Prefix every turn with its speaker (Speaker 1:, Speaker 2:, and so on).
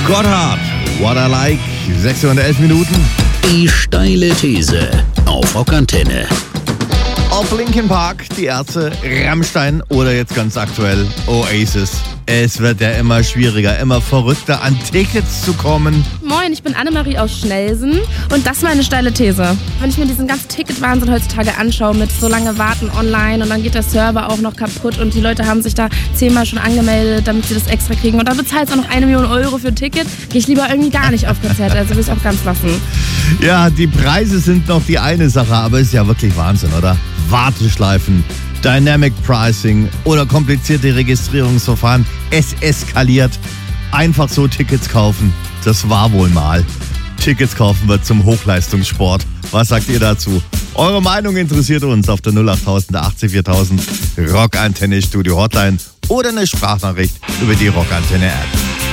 Speaker 1: Gotthard, What I Like, 611 Minuten.
Speaker 2: Die steile These auf Rockantenne.
Speaker 1: Auf Linkin Park, die Ärzte, Rammstein oder jetzt ganz aktuell Oasis. Es wird ja immer schwieriger, immer verrückter, an Tickets zu kommen.
Speaker 3: Moin, ich bin Annemarie aus Schnelsen und das ist meine steile These. Wenn ich mir diesen ganzen Ticketwahnsinn heutzutage anschaue mit so lange Warten online und dann geht der Server auch noch kaputt und die Leute haben sich da 10-mal schon angemeldet, damit sie das extra kriegen und dann bezahlst du auch noch 1 Million Euro für ein Ticket, gehe ich lieber irgendwie gar nicht auf Konzerte, also will ich es auch ganz lassen.
Speaker 1: Ja, die Preise sind noch die eine Sache, aber ist ja wirklich Wahnsinn, oder? Warteschleifen, Dynamic Pricing oder komplizierte Registrierungsverfahren. Es eskaliert. Einfach so Tickets kaufen, das war wohl mal. Tickets kaufen wird zum Hochleistungssport. Was sagt ihr dazu? Eure Meinung interessiert uns auf der 08000 80 4000 Rockantenne Studio Hotline oder eine Sprachnachricht über die Rockantenne App.